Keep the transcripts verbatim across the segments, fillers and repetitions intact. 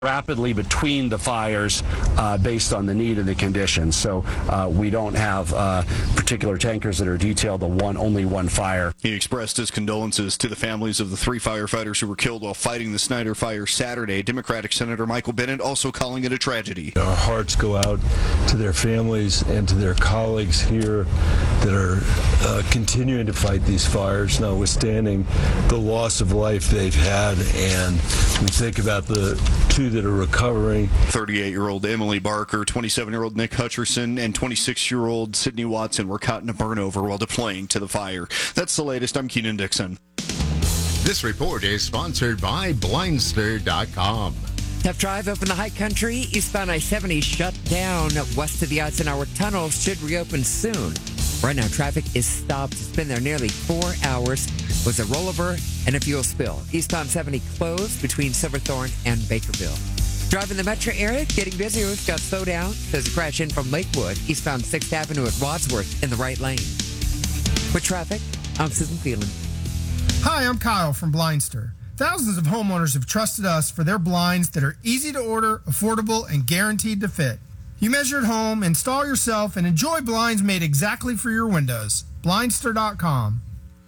rapidly between the fires uh, based on the need and the conditions. So uh, we don't have uh, particular tankers that are detailed to one, only one fire. He expressed his condolences to the families of the three firefighters who were killed while fighting the Snyder Fire Saturday. Democratic Senator Michael Bennet also calling it a tragedy. Our hearts go out to their families and to their colleagues here that are uh, continuing to fight these fires, notwithstanding the loss of life they've had. And we think about the two that are recovering. thirty-eight-year-old Emily Barker, twenty-seven-year-old Nick Hutcherson, and twenty-six-year-old Sydney Watson were caught in a burnover while deploying to the fire. That's the latest. I'm Keenan Dixon. This report is sponsored by Blindster dot com. Tough drive up in the high country. Eastbound I seventy shut down west of the Eisenhower Tunnel. Should reopen soon. Right now, traffic is stopped. It's been there nearly four hours. It was a rollover and a fuel spill. Eastbound seventy closed between Silverthorne and Bakerville. Driving the metro area, getting busier. We've got slowdown. There's a crash in from Lakewood, eastbound sixth Avenue at Wadsworth in the right lane. With traffic, I'm Susan Phelan. Hi, I'm Kyle from Blindster. Thousands of homeowners have trusted us for their blinds that are easy to order, affordable, and guaranteed to fit. You measure at home, install yourself, and enjoy blinds made exactly for your windows. Blindster dot com.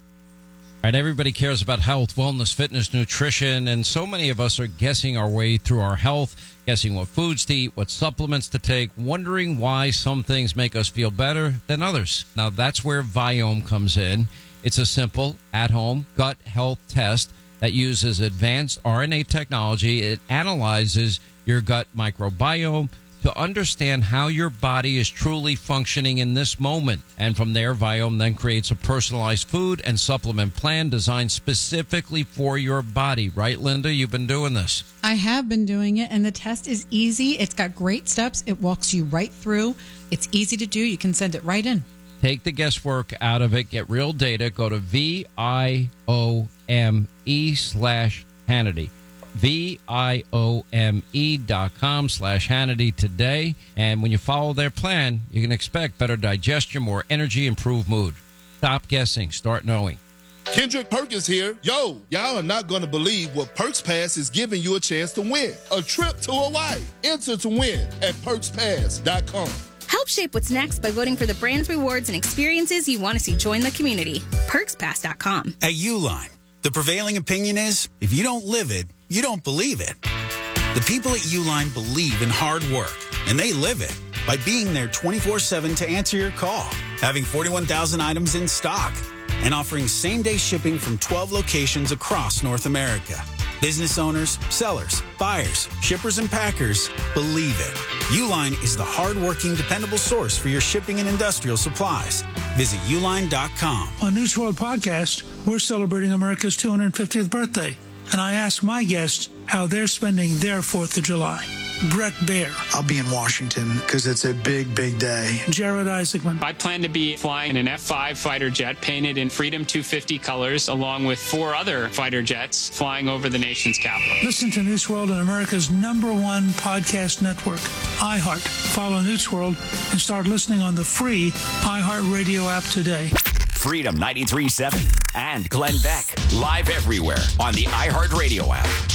All right, everybody cares about health, wellness, fitness, nutrition, and so many of us are guessing our way through our health, guessing what foods to eat, what supplements to take, wondering why some things make us feel better than others. Now, that's where Viome comes in. It's a simple, at-home gut health test that uses advanced R N A technology. It analyzes your gut microbiome to understand how your body is truly functioning in this moment. And from there, Viome then creates a personalized food and supplement plan designed specifically for your body. Right, Linda? You've been doing this. I have been doing it, and the test is easy. It's got great steps. It walks you right through. It's easy to do. You can send it right in. Take the guesswork out of it. Get real data. Go to V I O M E slash Hannity. V I O M E dot com slash Hannity today. And when you follow their plan, you can expect better digestion, more energy, improved mood. Stop guessing. Start knowing. Kendrick Perkins here. Yo, y'all are not going to believe what Perks Pass is giving you a chance to win. A trip to Hawaii. Enter to win at perks pass dot com. Help shape what's next by voting for the brands, rewards, and experiences you want to see join the community. perks pass dot com. At Uline, the prevailing opinion is, if you don't live it, you don't believe it. The people at Uline believe in hard work, and they live it by being there twenty-four seven to answer your call, having forty-one thousand items in stock, and offering same-day shipping from twelve locations across North America. Business owners, sellers, buyers, shippers, and packers believe it. Uline is the hard-working, dependable source for your shipping and industrial supplies. Visit uline dot com. On News World Podcast, we're celebrating America's two hundred fiftieth birthday, and I asked my guests how they're spending their fourth of July. Brett Baer. I'll be in Washington because it's a big, big day. Jared Isaacman. I plan to be flying in an F five fighter jet painted in Freedom two fifty colors, along with four other fighter jets flying over the nation's capital. Listen to News World on America's number one podcast network, iHeart. Follow News World and start listening on the free iHeartRadio app today. Freedom ninety-three point seven and Glenn Beck, live everywhere on the iHeartRadio app.